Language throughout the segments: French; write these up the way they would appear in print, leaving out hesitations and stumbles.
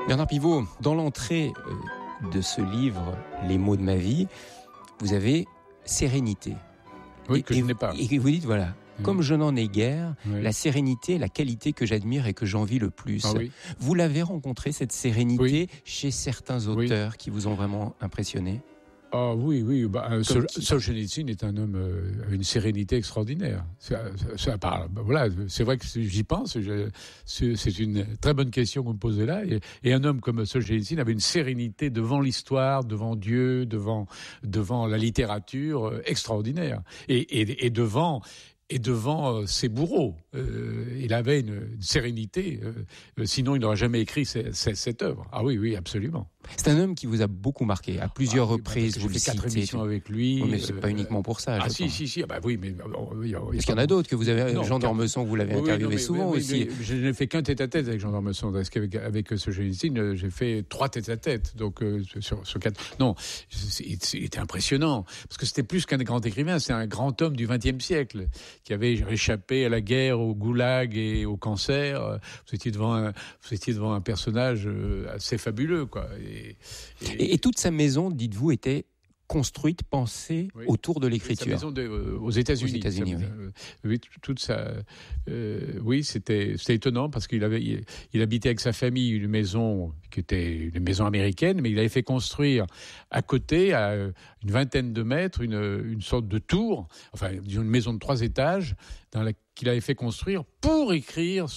Bernard Pivot, dans l'entrée de ce livre, Les mots de ma vie, vous avez sérénité. Oui, que je n'ai pas. Et vous dites, voilà, comme je n'en ai guère, la sérénité est la qualité que j'admire et que j'envie le plus. Ah oui. Vous l'avez rencontré, cette sérénité, chez certains auteurs qui vous ont vraiment impressionné? Ah oui. Solzhenitsyn est un homme avec une sérénité extraordinaire. Voilà, c'est vrai que j'y pense. C'est une très bonne question que vous me posez là. Et un homme comme Solzhenitsyn avait une sérénité devant l'histoire, devant Dieu, devant la littérature extraordinaire. Et devant ses bourreaux. Il avait une sérénité, sinon il n'aurait jamais écrit cette œuvre. Ah oui, absolument. C'est un homme qui vous a beaucoup marqué, à plusieurs reprises, vous le citez. J'ai fait 4 émissions avec lui. Oui, mais c'est pas uniquement pour ça. Si. Oui, mais... Parce qu'il y en a d'autres que vous avez... Jean d'Ormesson, vous l'avez interviewé souvent aussi. Mais je n'ai fait qu'un tête-à-tête avec Jean d'Ormesson. Parce qu'avec Solzhenitsyn, j'ai fait 3 têtes-à-tête. Donc, sur 4... Non, c'était impressionnant. Parce que c'était plus qu'un grand écrivain. C'est un grand homme du XXe siècle qui avait échappé à la guerre, au goulag et au cancer. Vous étiez devant un personnage assez fabuleux, quoi. Et toute sa maison, dites-vous, était construite, pensée autour de l'écriture. Sa maison aux États-Unis. Oui, toute ça. Oui, c'était étonnant parce qu'il habitait avec sa famille une maison qui était une maison américaine, mais il avait fait construire à côté, à une vingtaine de mètres, une sorte de tour, enfin une maison de 3 étages qu'il avait fait construire pour écrire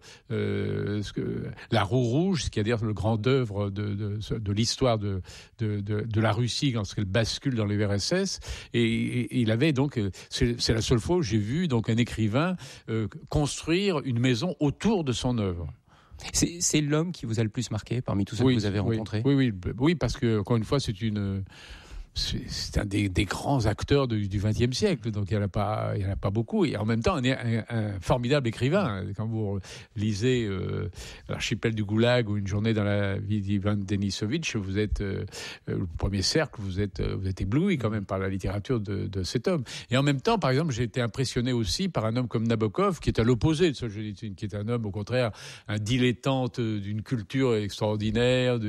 La Roue Rouge, c'est-à-dire le grand œuvre de l'histoire de la Russie lorsqu'elle bascule dans l'URSS. Et il avait donc, c'est la seule fois où j'ai vu donc un écrivain construire une maison autour de son œuvre. C'est l'homme qui vous a le plus marqué parmi tous ceux que vous avez rencontrés? Oui, parce que encore une fois, c'est un des grands acteurs du XXe siècle, donc il y en a pas beaucoup, et en même temps un formidable écrivain. Quand vous lisez L'archipel du Goulag ou Une journée dans la vie d'Ivan Denisovitch, vous êtes le premier cercle, vous êtes ébloui quand même par la littérature de cet homme. Et en même temps, par exemple, j'ai été impressionné aussi par un homme comme Nabokov, qui est à l'opposé de Solzhenitsyn, qui est un homme au contraire un dilettante d'une culture extraordinaire,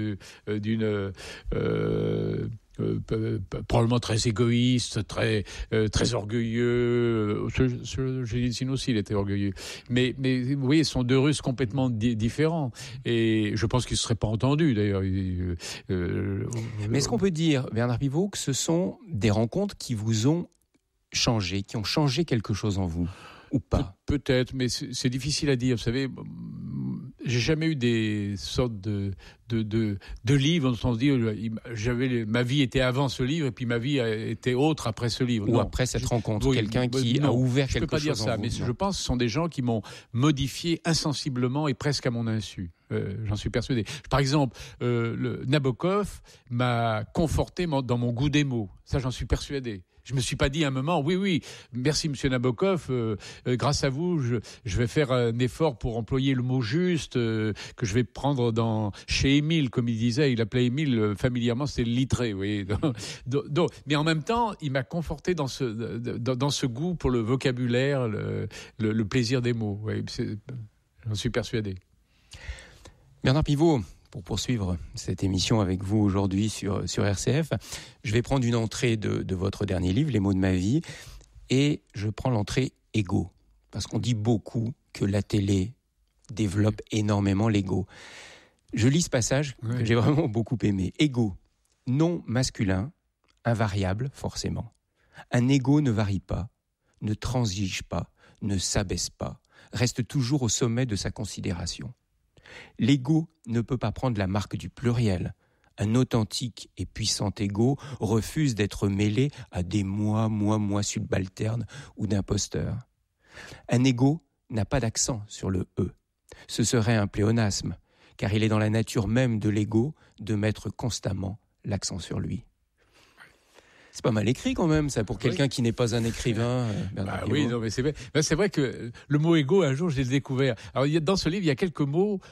probablement très égoïste, très orgueilleux. Solzhenitsyn aussi, il était orgueilleux. Mais vous voyez, ce sont 2 Russes complètement différents. Et je pense qu'ils ne se seraient pas entendus, d'ailleurs. Mais est-ce qu'on peut dire, Bernard Pivot, que ce sont des rencontres qui vous ont changé, qui ont changé quelque chose en vous, ou pas? Peut-être, mais c'est difficile à dire. Vous savez, j'ai jamais eu des sortes de livres, on se dit, ma vie était avant ce livre et puis ma vie était autre après ce livre. Ou après cette rencontre, quelqu'un qui a ouvert quelque chose. Je peux pas dire ça, mais je pense que ce sont des gens qui m'ont modifié insensiblement et presque à mon insu. J'en suis persuadé. Par exemple, Nabokov m'a conforté dans mon goût des mots. Ça, j'en suis persuadé. Je me suis pas dit à un moment, oui, merci Monsieur Nabokov, grâce à vous, je vais faire un effort pour employer le mot juste, que je vais prendre chez Émile, comme il disait, il appelait Émile familièrement, c'était le littré, oui. Mais en même temps, il m'a conforté dans ce goût pour le vocabulaire, le plaisir des mots. Oui, j'en suis persuadé. Bernard Pivot, pour poursuivre cette émission avec vous aujourd'hui sur RCF, je vais prendre une entrée de votre dernier livre, Les mots de ma vie, et je prends l'entrée égo. Parce qu'on dit beaucoup que la télé développe énormément l'ego. Je lis ce passage que j'ai vraiment beaucoup aimé. Égo, nom masculin, invariable forcément. Un égo ne varie pas, ne transige pas, ne s'abaisse pas, reste toujours au sommet de sa considération. L'ego ne peut pas prendre la marque du pluriel. Un authentique et puissant ego refuse d'être mêlé à des moi subalternes ou d'imposteurs. Un ego n'a pas d'accent sur le « e ». Ce serait un pléonasme, car il est dans la nature même de l'ego de mettre constamment l'accent sur lui. C'est pas mal écrit quand même, ça, pour quelqu'un qui n'est pas un écrivain. Oui, non, mais c'est vrai. Ben, c'est vrai que le mot égo, un jour, je l'ai découvert. Alors, dans ce livre, il y a quelques mots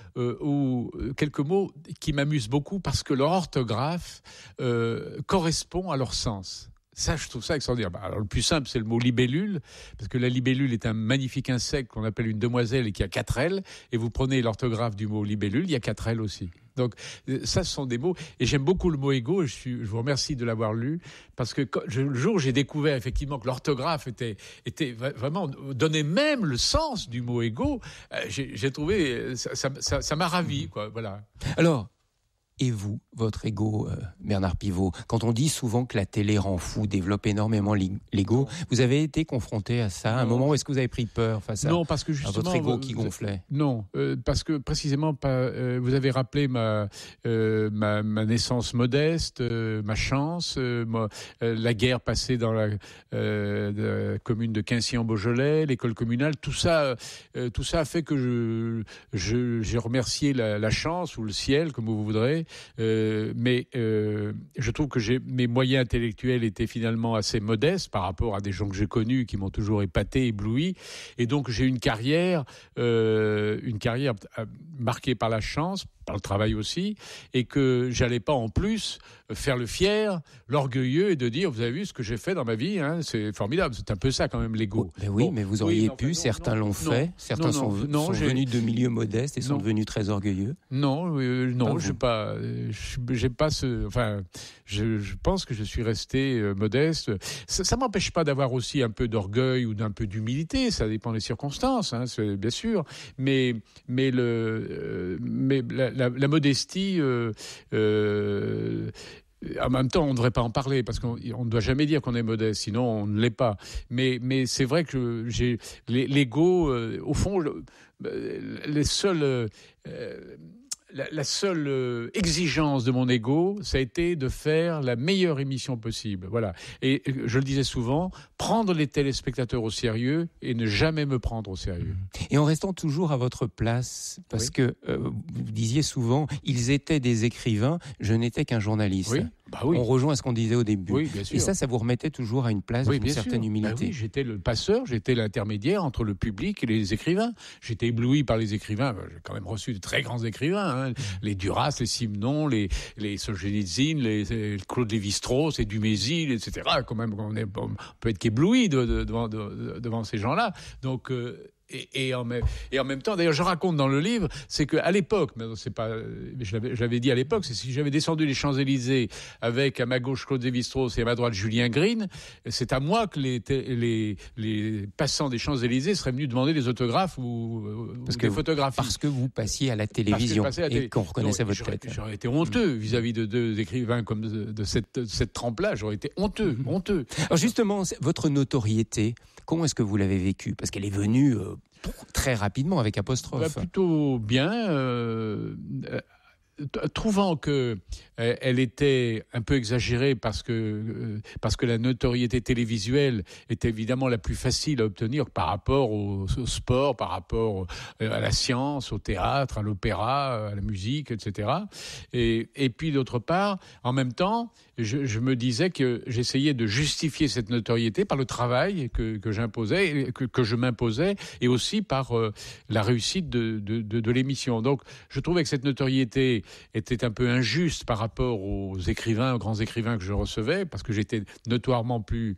qui m'amusent beaucoup parce que leur orthographe correspond à leur sens. Ça, je trouve ça extraordinaire. Alors, le plus simple, c'est le mot libellule, parce que la libellule est un magnifique insecte qu'on appelle une demoiselle et qui a 4 ailes. Et vous prenez l'orthographe du mot libellule, il y a 4 ailes aussi. Donc ça, ce sont des mots. Et j'aime beaucoup le mot égo. Je vous remercie de l'avoir lu parce que le jour où j'ai découvert effectivement que l'orthographe était vraiment donnait même le sens du mot égo, j'ai trouvé ça m'a ravi, quoi. Voilà. Alors. Et vous, votre ego, Bernard Pivot, quand on dit souvent que la télé rend fou, développe énormément l'ego, vous avez été confronté à ça, à un moment où est-ce que vous avez pris peur face à votre ego qui gonflait? Non, parce que précisément, vous avez rappelé ma naissance modeste, ma chance, la guerre passée dans la commune de Quincy-en-Beaujolais, l'école communale, tout ça a fait que j'ai remercié la chance ou le ciel, comme vous voudrez. Mais je trouve que mes moyens intellectuels étaient finalement assez modestes par rapport à des gens que j'ai connus qui m'ont toujours épaté, ébloui. Et donc j'ai une carrière marquée par la chance, par le travail aussi, et que j'allais pas en plus faire le fier, l'orgueilleux et de dire vous avez vu ce que j'ai fait dans ma vie, hein, c'est formidable. C'est un peu ça quand même l'ego. Mais vous auriez pu, certains l'ont fait, certains sont venus de milieux modestes et sont devenus très orgueilleux. J'ai pas ce. Enfin, je pense que je suis resté modeste. Ça m'empêche pas d'avoir aussi un peu d'orgueil ou d'un peu d'humilité. Ça dépend des circonstances, hein, c'est bien sûr. Mais la modestie. En même temps, on ne devrait pas en parler parce qu'on ne doit jamais dire qu'on est modeste, sinon on ne l'est pas. Mais c'est vrai que j'ai l'ego, au fond, la seule exigence de mon ego, ça a été de faire la meilleure émission possible. Voilà. Et je le disais souvent, prendre les téléspectateurs au sérieux et ne jamais me prendre au sérieux. Et en restant toujours à votre place, parce que vous disiez souvent, ils étaient des écrivains, je n'étais qu'un journaliste. Oui. On rejoint ce qu'on disait au début. Oui, bien sûr. Et ça vous remettait toujours à une place d'une certaine humilité. J'étais le passeur, j'étais l'intermédiaire entre le public et les écrivains. J'étais ébloui par les écrivains. J'ai quand même reçu de très grands écrivains, hein. Les Duras, les Simenon, les Solzhenitsyn, les Claude Lévi-Strauss, les Dumézil, etc. Quand même, on peut être qu'ébloui devant ces gens-là. Donc Et en même temps, d'ailleurs, je raconte dans le livre, c'est qu'à l'époque, mais c'est pas, je l'avais dit à l'époque, c'est si j'avais descendu les Champs-Élysées avec à ma gauche Claude Lévi-Strauss et à ma droite Julien Green, c'est à moi que les passants des Champs-Élysées seraient venus demander des autographes ou des photographies. Parce que vous passiez à la télévision et qu'on reconnaissait votre tête. J'aurais été honteux vis-à-vis de deux écrivains comme de cette trempe-là. J'aurais été honteux. Alors justement, votre notoriété, comment est-ce que vous l'avez vécue? Parce qu'elle est venue très rapidement avec apostrophe. Plutôt bien, trouvant que elle était un peu exagérée parce que la notoriété télévisuelle est évidemment la plus facile à obtenir par rapport au sport, par rapport à la science, au théâtre, à l'opéra, à la musique, etc. Et puis d'autre part, en même temps, je me disais que j'essayais de justifier cette notoriété par le travail que j'imposais, que je m'imposais, et aussi par la réussite de l'émission. Donc, je trouvais que cette notoriété était un peu injuste par rapport aux grands écrivains que je recevais, parce que j'étais notoirement plus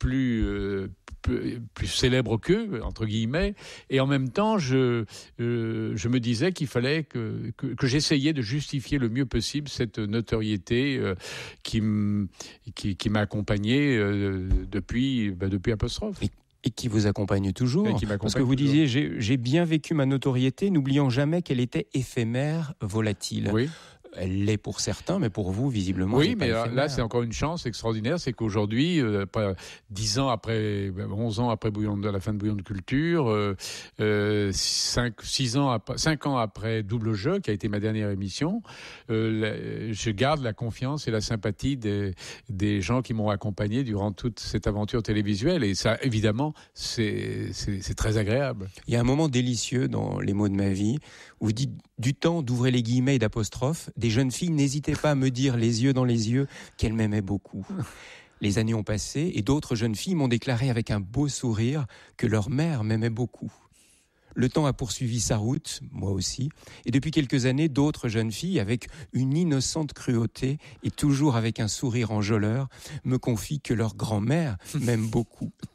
célèbre qu'eux, entre guillemets, et en même temps, je me disais qu'il fallait que j'essayais de justifier le mieux possible cette notoriété qui m'a accompagné depuis apostrophe. Et qui vous accompagne toujours. Parce que vous disiez, j'ai bien vécu ma notoriété, n'oubliant jamais qu'elle était éphémère, volatile. Oui. Elle l'est pour certains, mais pour vous, visiblement, oui, mais là, c'est encore une chance extraordinaire, c'est qu'aujourd'hui, 11 ans après la fin de Bouillon de culture, 5 ans après Double Jeu, qui a été ma dernière émission, je garde la confiance et la sympathie des gens qui m'ont accompagné durant toute cette aventure télévisuelle. Et ça, évidemment, c'est très agréable. Il y a un moment délicieux dans Les mots de ma vie, où vous dites du temps d'ouvrir les guillemets et d'apostrophes, des jeunes filles n'hésitaient pas à me dire les yeux dans les yeux qu'elles m'aimaient beaucoup. Les années ont passé et d'autres jeunes filles m'ont déclaré avec un beau sourire que leur mère m'aimait beaucoup. Le temps a poursuivi sa route, moi aussi, et depuis quelques années, d'autres jeunes filles, avec une innocente cruauté et toujours avec un sourire enjôleur, me confient que leur grand-mère m'aime beaucoup.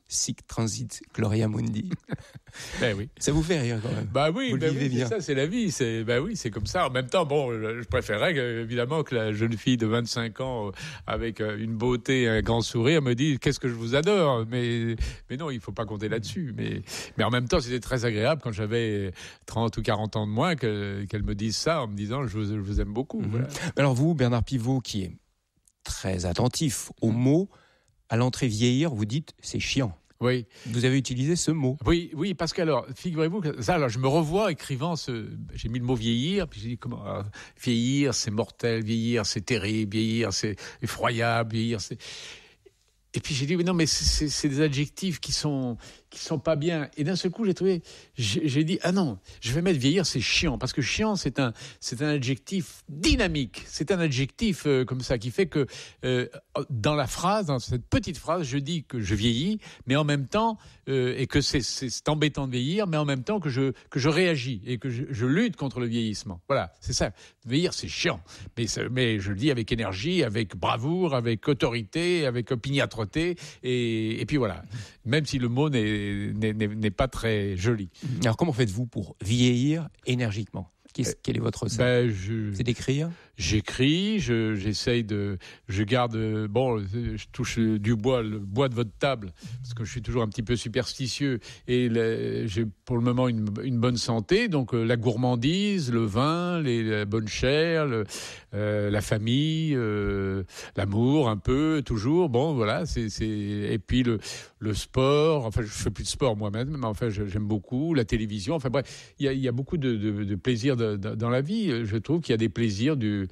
sic transit gloria mundi. Ben oui. Ça vous fait rire quand même. Bah oui, vous le vivez bien. c'est ça, c'est la vie. C'est comme ça. En même temps, bon, je préférerais évidemment que la jeune fille de 25 ans avec une beauté, un grand sourire me dise qu'est-ce que je vous adore. Mais non, il faut pas compter là-dessus. Mais en même temps, c'était très agréable quand j'avais 30 ou 40 ans de moins qu'elle me dise ça en me disant je vous aime beaucoup. Voilà. Alors vous, Bernard Pivot, qui est très attentif aux mots, à l'entrée vieillir, vous dites c'est chiant. Oui. Vous avez utilisé ce mot. Oui, parce que alors, figurez-vous que ça, alors je me revois écrivant j'ai mis le mot vieillir, puis j'ai dit comment vieillir, c'est mortel, vieillir, c'est terrible, vieillir, c'est effroyable, vieillir, c'est. Et puis j'ai dit mais non, mais c'est des adjectifs qui sont pas bien. Et d'un seul coup j'ai dit ah non, je vais mettre vieillir, c'est chiant, parce que chiant c'est un adjectif dynamique, c'est un adjectif comme ça qui fait que dans la phrase, dans cette petite phrase, je dis que je vieillis, mais en même temps et que c'est embêtant de vieillir, mais en même temps que je réagis et que je lutte contre le vieillissement. Voilà, c'est ça. Vieillir c'est chiant, mais je le dis avec énergie, avec bravoure, avec autorité, avec opiniâtreté et puis voilà. Même si le mot n'est pas très joli. Alors comment faites-vous pour vieillir énergiquement ? Quel est votre recette ? C'est d'écrire ? J'écris, j'essaye je garde, je touche du bois, le bois de votre table, parce que je suis toujours un petit peu superstitieux, et j'ai pour le moment une bonne santé, donc la gourmandise, le vin, la bonne chair, la famille, l'amour un peu, toujours, bon voilà, et puis le sport, enfin je fais plus de sport moi-même, mais enfin j'aime beaucoup, la télévision, enfin bref, il y a beaucoup de plaisirs dans la vie, je trouve qu'il y a des plaisirs du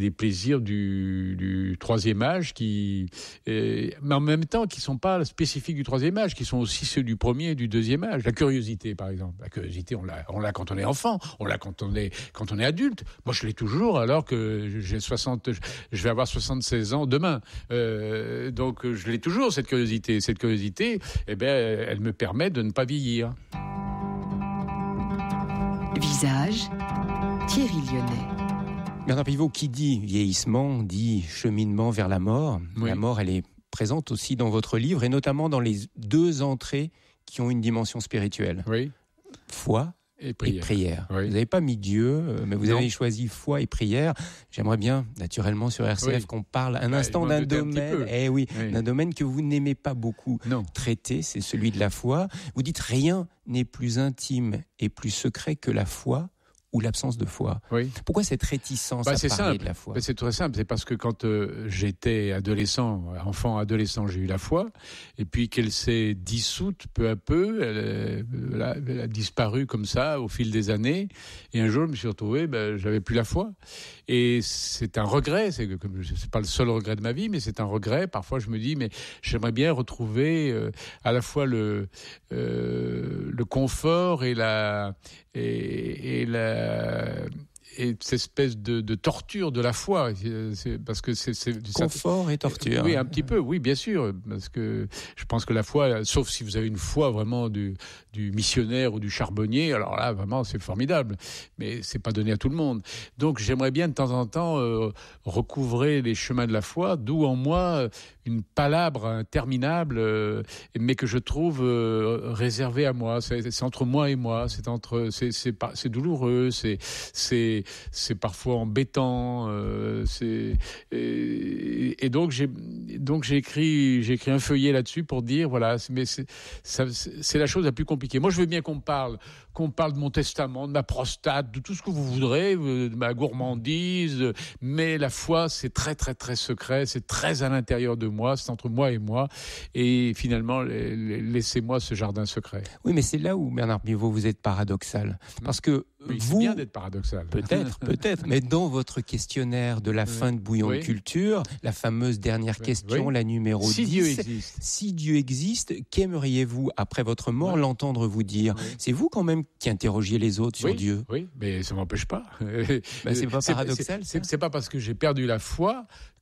troisième âge mais en même temps qui sont pas spécifiques du troisième âge, qui sont aussi ceux du premier et du deuxième âge. La curiosité, par exemple. La curiosité, on l'a quand on est enfant, on l'a quand on est adulte. Moi, je l'ai toujours, alors que je vais avoir 76 ans demain. Donc, je l'ai toujours, cette curiosité. Cette curiosité, elle me permet de ne pas vieillir. Visage, Thierry Lyonnais. Bernard Pivot, qui dit vieillissement, dit cheminement vers la mort. Oui. La mort, elle est présente aussi dans votre livre, et notamment dans les deux entrées qui ont une dimension spirituelle. Oui. Foi et prière. Oui. Vous n'avez pas mis Dieu, mais vous avez choisi foi et prière. J'aimerais bien, naturellement, sur RCF, qu'on parle un instant d'un domaine, d'un domaine que vous n'aimez pas beaucoup traiter, c'est celui de la foi. Vous dites rien n'est plus intime et plus secret que la foi, ou l'absence de foi. Oui. Pourquoi cette réticence à parler de la foi ? C'est très simple, c'est parce que quand j'étais enfant adolescent, j'ai eu la foi, et puis qu'elle s'est dissoute peu à peu, elle a disparu comme ça au fil des années, et un jour je me suis retrouvé, j'avais plus la foi, et c'est un regret, c'est pas le seul regret de ma vie, mais c'est un regret. Parfois je me dis, mais j'aimerais bien retrouver à la fois le confort et cette espèce de torture de la foi, parce que c'est confort et torture. Oui, un petit peu, oui, bien sûr, parce que je pense que la foi, sauf si vous avez une foi vraiment du missionnaire ou du charbonnier, alors là vraiment c'est formidable, mais c'est pas donné à tout le monde. Donc j'aimerais bien de temps en temps recouvrer les chemins de la foi, d'où en moi une palabre interminable, mais que je trouve réservée à moi. C'est entre moi et moi, c'est douloureux, c'est parfois embêtant, et donc j'ai écrit un feuillet là-dessus pour dire voilà, mais c'est la chose la plus compliquée. Moi, je veux bien qu'on parle de mon testament, de ma prostate, de tout ce que vous voudrez, de ma gourmandise, mais la foi, c'est très très très secret, c'est très à l'intérieur de moi, c'est entre moi et moi, et finalement, laissez-moi ce jardin secret. Oui, mais c'est là où, Bernard Pivot, vous êtes paradoxal, parce que oui, c'est bien d'être paradoxal. Peut-être, mais dans votre questionnaire de la fin de Bouillon de Culture, la fameuse dernière question, la numéro 10, si Dieu existe, qu'aimeriez-vous, après votre mort, l'entendre vous dire ? C'est vous quand même qui interrogiez les autres sur Dieu. Oui, mais ça ne m'empêche pas. C'est pas paradoxal, c'est pas parce que j'ai perdu la foi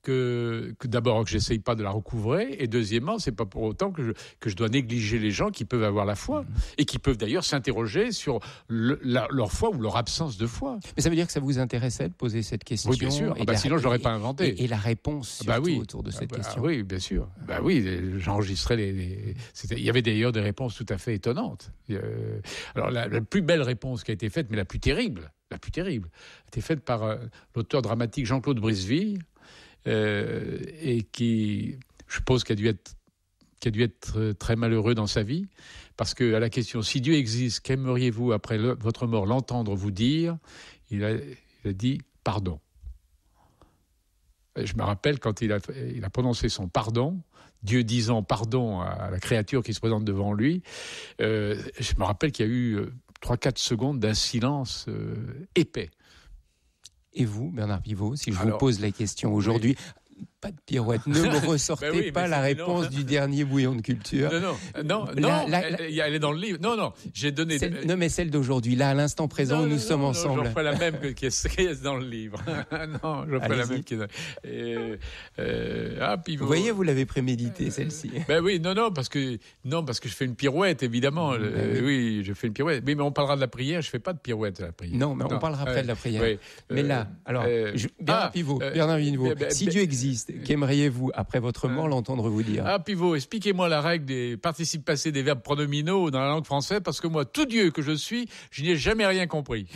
que d'abord que j'essaye pas de la recouvrer, et deuxièmement, c'est pas pour autant que je dois négliger les gens qui peuvent avoir la foi et qui peuvent d'ailleurs s'interroger sur leur foi ou leur absence de foi. Mais ça veut dire que ça vous intéressait de poser cette question? Oui, bien sûr. Sinon, je l'aurais pas inventé. Et la réponse surtout autour de cette question. Oui, bien sûr. Oui, j'enregistrais il y avait d'ailleurs des réponses tout à fait étonnantes. Alors la plus belle réponse qui a été faite, mais la plus terrible, a été faite par l'auteur dramatique Jean-Claude Briseville, et qui, je suppose, qui a dû être très malheureux dans sa vie, parce qu'à la question « Si Dieu existe, qu'aimeriez-vous après votre mort l'entendre vous dire ?» il a dit « Pardon ». Je me rappelle quand il a prononcé son pardon, Dieu disant pardon à la créature qui se présente devant lui, je me rappelle qu'il y a eu 3-4 secondes d'un silence épais. Et vous, Bernard Pivot, si je vous pose la question aujourd'hui, pas de pirouette, ne me ressortez pas la réponse du dernier bouillon de culture. Non, elle est dans le livre. Non, j'ai donné... Non, mais celle d'aujourd'hui, là, à l'instant présent où nous sommes ensemble. Je ferai la même qui est dans le livre. Non, je ferai la même qui est dans... Pivot. Vous voyez, vous l'avez prémédité, celle-ci. Oui, parce que je fais une pirouette, évidemment. Oui, je fais une pirouette. Mais on parlera de la prière, je fais pas de pirouette à la prière. Non, mais on parlera après de la prière. Oui. Mais là, alors, Bernard Pivot, si Dieu existe, qu'aimeriez-vous, après votre mort, l'entendre vous dire? Pivot, expliquez-moi la règle des participes passés des verbes pronominaux dans la langue française, parce que moi, tout Dieu que je suis, je n'y ai jamais rien compris.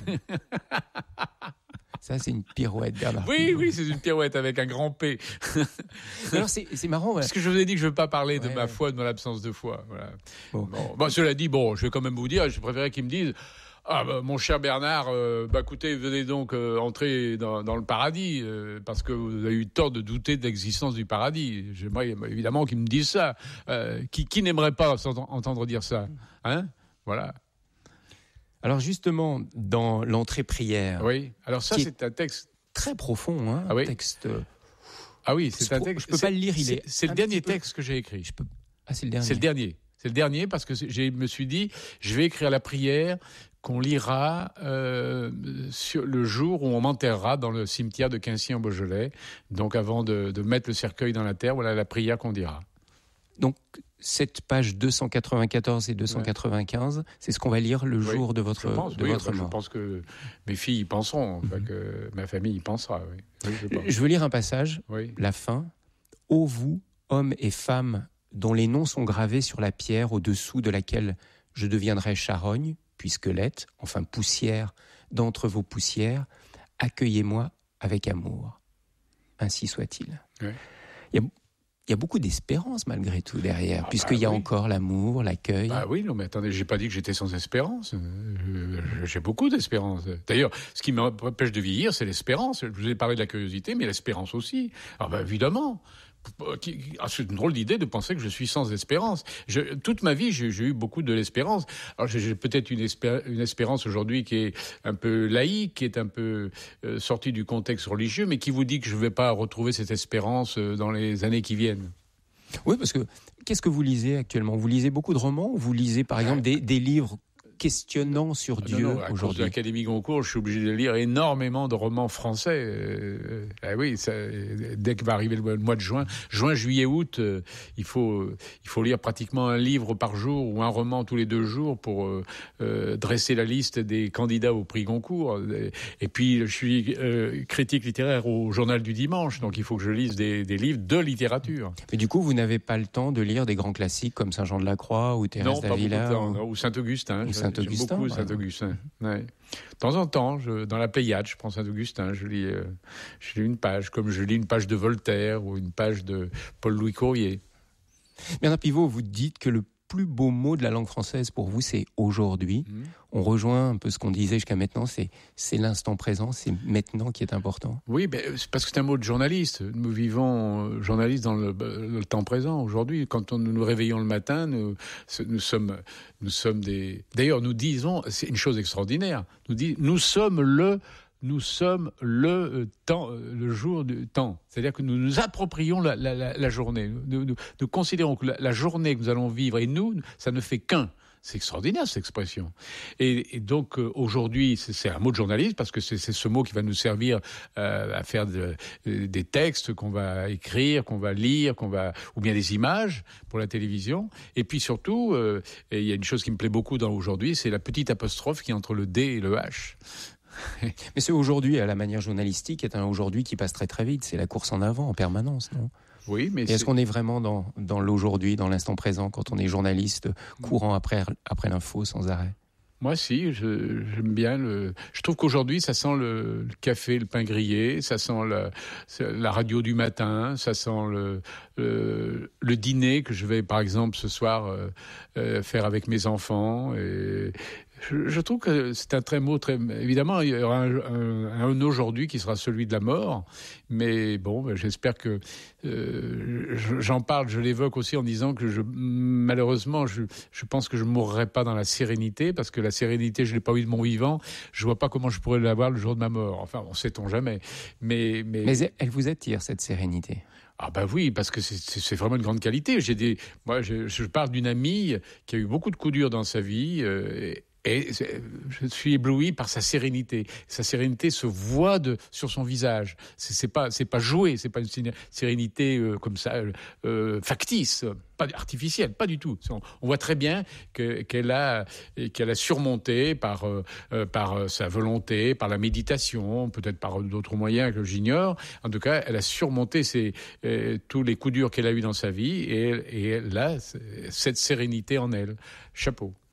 Ça, c'est une pirouette, Bernard. Oui, c'est une pirouette avec un grand P. Alors, c'est marrant. Parce que je vous ai dit que je ne veux pas parler de ma foi, de mon absence de foi. Voilà. Bon, cela dit, je vais quand même vous dire, je préférerais qu'ils me disent... mon cher Bernard, écoutez, venez donc entrer dans le paradis, parce que vous avez eu tort de douter de l'existence du paradis. J'aimerais évidemment qu'ils me disent ça. Qui n'aimerait pas entendre dire ça, hein? Voilà. Alors justement, dans l'entrée prière... Oui, alors ça, c'est un texte... très profond, hein, oui. Texte... oui, c'est un texte... Je ne peux pas le lire, c'est le dernier texte que j'ai écrit. C'est le dernier. C'est le dernier parce que je me suis dit, je vais écrire la prière qu'on lira sur le jour où on m'enterrera dans le cimetière de Quincy en Beaujolais. Donc avant de mettre le cercueil dans la terre, voilà la prière qu'on dira. Donc cette page 294 et 295, c'est ce qu'on va lire le jour de votre mort. Je pense que mes filles y penseront, que ma famille y pensera. Oui, je veux lire un passage, la fin. « Ô vous, hommes et femmes, dont les noms sont gravés sur la pierre au-dessous de laquelle je deviendrai charogne, puis squelette, enfin poussière, d'entre vos poussières, accueillez-moi avec amour. Ainsi soit-il. » Il y a beaucoup d'espérance malgré tout derrière, puisqu'il y a encore l'amour, l'accueil. Oui, non, mais attendez, j'ai pas dit que j'étais sans espérance. J'ai beaucoup d'espérance. D'ailleurs, ce qui m'empêche de vieillir, c'est l'espérance. Je vous ai parlé de la curiosité, mais l'espérance aussi. Évidemment. C'est une drôle d'idée de penser que je suis sans espérance. Toute ma vie, j'ai eu beaucoup de l'espérance. Alors j'ai peut-être une espérance aujourd'hui qui est un peu laïque, qui est un peu sortie du contexte religieux, mais qui vous dit que je ne vais pas retrouver cette espérance dans les années qui viennent. Oui, parce que qu'est-ce que vous lisez actuellement? Vous lisez beaucoup de romans ou vous lisez par exemple des livres questionnant sur Dieu à aujourd'hui? cause de l'Académie Goncourt, je suis obligé de lire énormément de romans français. Dès que va arriver le mois de juin, juillet, août, il faut lire pratiquement un livre par jour ou un roman tous les 2 jours pour dresser la liste des candidats au prix Goncourt. Et puis, je suis critique littéraire au Journal du Dimanche, donc il faut que je lise des livres de littérature. Mais du coup, vous n'avez pas le temps de lire des grands classiques comme Saint-Jean-de-la-Croix ou Thérèse d'Avila? Non, pas beaucoup de temps, ou Saint-Augustin. J'aime beaucoup Saint-Augustin. Ouais. De temps en temps, dans la Pléiade, je prends Saint-Augustin, je lis une page, comme je lis une page de Voltaire ou une page de Paul-Louis Courrier. Bernard Pivot, vous dites que le plus beau mot de la langue française pour vous, c'est aujourd'hui. On rejoint un peu ce qu'on disait jusqu'à maintenant, c'est l'instant présent, c'est maintenant qui est important. Oui, c'est parce que c'est un mot de journaliste. Nous vivons journalistes dans le temps présent. Aujourd'hui, quand nous nous réveillons le matin, nous sommes des... D'ailleurs, nous disons, c'est une chose extraordinaire, nous sommes le temps, le jour du temps. C'est-à-dire que nous nous approprions la journée. Nous considérons que la journée que nous allons vivre, et nous, ça ne fait qu'un. C'est extraordinaire, cette expression. Et donc, aujourd'hui, c'est un mot de journaliste, parce que c'est ce mot qui va nous servir à faire des textes qu'on va écrire, qu'on va lire, ou bien des images pour la télévision. Et puis surtout, et il y a une chose qui me plaît beaucoup aujourd'hui, c'est la petite apostrophe qui est entre le D et le H. Mais ce aujourd'hui, à la manière journalistique, est un aujourd'hui qui passe très très vite. C'est la course en avant en permanence, non ? Oui, mais est-ce qu'on est vraiment dans l'aujourd'hui, dans l'instant présent, quand on est journaliste, courant après l'info sans arrêt ? Moi, si, j'aime bien je trouve qu'aujourd'hui, ça sent le café, le pain grillé, ça sent la radio du matin, ça sent le dîner que je vais, par exemple, ce soir faire avec mes enfants. Et je trouve que c'est un très mot, évidemment, il y aura un aujourd'hui qui sera celui de la mort, mais bon, j'espère que j'en parle, je l'évoque aussi en disant que malheureusement, je pense que je ne mourrai pas dans la sérénité, parce que la sérénité, je ne l'ai pas eu de mon vivant, je ne vois pas comment je pourrais l'avoir le jour de ma mort. Enfin, on ne sait-on jamais. Mais elle vous attire, cette sérénité ? Ah bah oui, parce que c'est vraiment une grande qualité. Moi, je parle d'une amie qui a eu beaucoup de coups durs dans sa vie, et je suis ébloui par sa sérénité. Sa sérénité se voit sur son visage. C'est pas joué, c'est pas une sérénité comme ça factice, pas artificielle, pas du tout. On voit très bien qu'elle a surmonté par sa volonté, par la méditation, peut-être par d'autres moyens que j'ignore. En tout cas, elle a surmonté tous les coups durs qu'elle a eus dans sa vie, et elle a cette sérénité en elle. Chapeau.